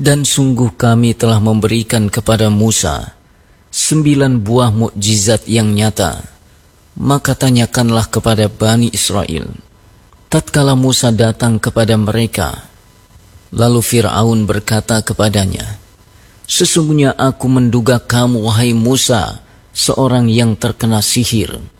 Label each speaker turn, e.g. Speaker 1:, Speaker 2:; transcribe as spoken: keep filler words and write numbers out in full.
Speaker 1: Dan sungguh kami telah memberikan kepada Musa sembilan buah mukjizat yang nyata. Maka tanyakanlah kepada Bani Israel tatkala Musa datang kepada mereka. Lalu Fir'aun berkata kepadanya, "Sesungguhnya aku menduga kamu, wahai Musa, seorang yang terkena sihir.